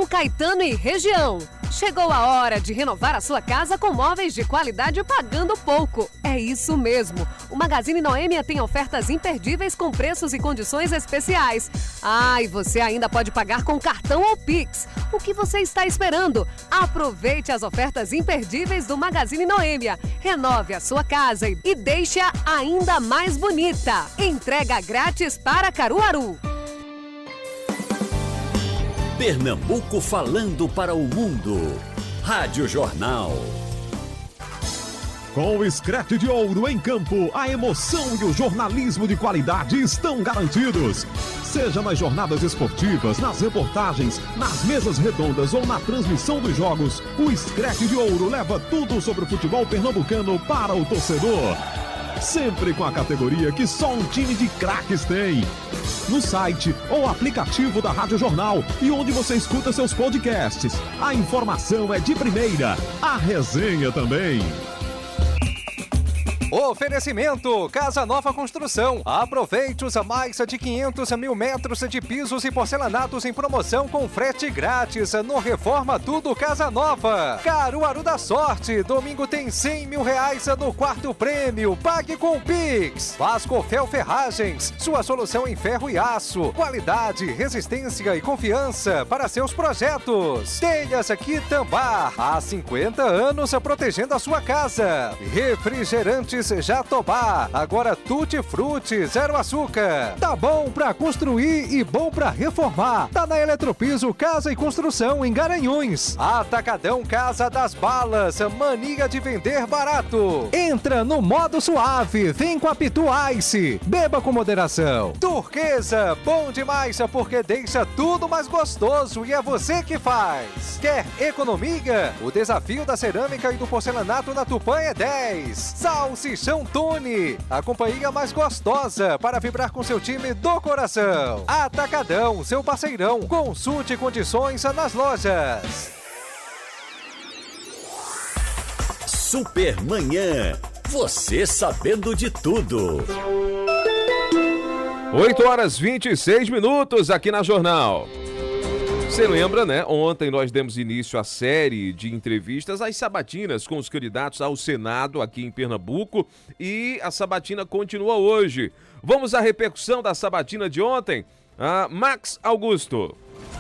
Caetano e região. Chegou a hora de renovar a sua casa com móveis de qualidade pagando pouco. É isso mesmo. O Magazine Noêmia tem ofertas imperdíveis com preços e condições especiais. E você ainda pode pagar com cartão ou Pix. O que você está esperando? Aproveite as ofertas imperdíveis do Magazine Noêmia. Renove a sua casa e deixe-a ainda mais bonita. Entrega grátis para Caruaru. Pernambuco falando para o mundo. Rádio Jornal. Com o Screte de Ouro em campo, a emoção e o jornalismo de qualidade estão garantidos. Seja nas jornadas esportivas, nas reportagens, nas mesas redondas ou na transmissão dos jogos, o Screte de Ouro leva tudo sobre o futebol pernambucano para o torcedor. Sempre com a categoria que só um time de craques tem. No site ou aplicativo da Rádio Jornal e onde você escuta seus podcasts. A informação é de primeira, a resenha também. Oferecimento Casa Nova Construção. Aproveite os mais de 500 mil metros de pisos e porcelanatos em promoção com frete grátis no Reforma Tudo Casa Nova. Caruaru da Sorte. Domingo tem 100 mil reais no quarto prêmio. Pague com Pix. Vasco Fel Ferragens. Sua solução em ferro e aço. Qualidade, resistência e confiança para seus projetos. Telhas Quitambá. Há 50 anos protegendo a sua casa. Refrigerantes Jatobá, agora Tutti Frutti, zero açúcar. Tá bom pra construir e bom pra reformar. Tá na Eletropiso Casa e Construção em Garanhuns. Atacadão Casa das Balas, mania de vender barato. Entra no modo suave, vem com a Pitu Ice. Beba com moderação. Turquesa, bom demais porque deixa tudo mais gostoso e é você que faz. Quer economia? O desafio da cerâmica e do porcelanato na Tupã é 10. Salsichão Tune, a companhia mais gostosa para vibrar com seu time do coração. Atacadão, seu parceirão. Consulte condições nas lojas. Supermanhã, você sabendo de tudo. 8h26 aqui na Jornal. Você lembra, né? Ontem nós demos início à série de entrevistas às sabatinas com os candidatos ao Senado aqui em Pernambuco e a sabatina continua hoje. Vamos à repercussão da sabatina de ontem? Max Augusto.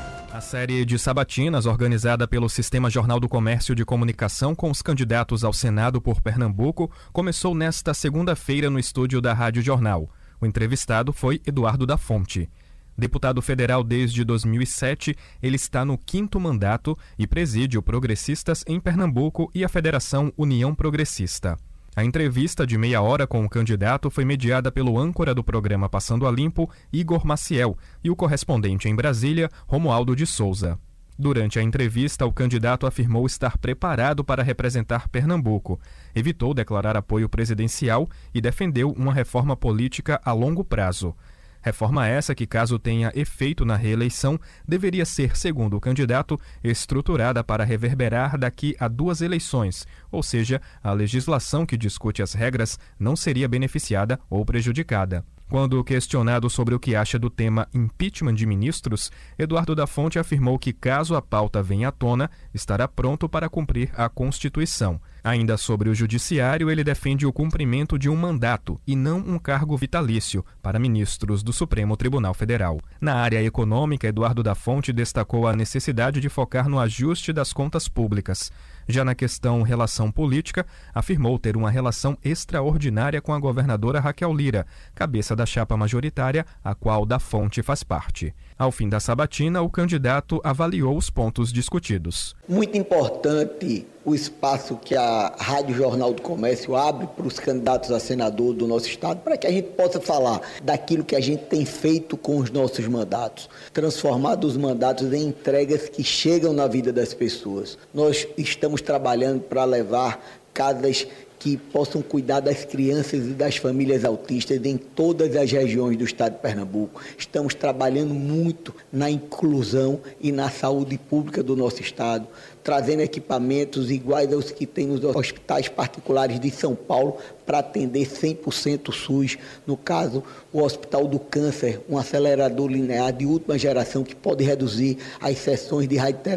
A série de sabatinas, organizada pelo Sistema Jornal do Comércio de Comunicação com os candidatos ao Senado por Pernambuco, começou nesta segunda-feira no estúdio da Rádio Jornal. O entrevistado foi Eduardo da Fonte. Deputado federal desde 2007, ele está no 5º mandato e preside o Progressistas em Pernambuco e a Federação União Progressista. A entrevista de meia hora com o candidato foi mediada pelo âncora do programa Passando a Limpo, Igor Maciel, e o correspondente em Brasília, Romualdo de Souza. Durante a entrevista, o candidato afirmou estar preparado para representar Pernambuco, evitou declarar apoio presidencial e defendeu uma reforma política a longo prazo. Reforma essa que, caso tenha efeito na reeleição, deveria ser, segundo o candidato, estruturada para reverberar daqui a 2 eleições, ou seja, a legislação que discute as regras não seria beneficiada ou prejudicada. Quando questionado sobre o que acha do tema impeachment de ministros, Eduardo da Fonte afirmou que, caso a pauta venha à tona, estará pronto para cumprir a Constituição. Ainda sobre o judiciário, ele defende o cumprimento de um mandato e não um cargo vitalício para ministros do Supremo Tribunal Federal. Na área econômica, Eduardo da Fonte destacou a necessidade de focar no ajuste das contas públicas. Já na questão relação política, afirmou ter uma relação extraordinária com a governadora Raquel Lira, cabeça da chapa majoritária, a qual da Fonte faz parte. Ao fim da sabatina, o candidato avaliou os pontos discutidos. Muito importante o espaço que a Rádio Jornal do Comércio abre para os candidatos a senador do nosso estado, para que a gente possa falar daquilo que a gente tem feito com os nossos mandatos, transformar os mandatos em entregas que chegam na vida das pessoas. Nós estamos trabalhando para levar casas que possam cuidar das crianças e das famílias autistas em todas as regiões do estado de Pernambuco. Estamos trabalhando muito na inclusão e na saúde pública do nosso estado, trazendo equipamentos iguais aos que tem nos hospitais particulares de São Paulo para atender 100% SUS. No caso, o Hospital do Câncer, um acelerador linear de última geração que pode reduzir as sessões de radioterapia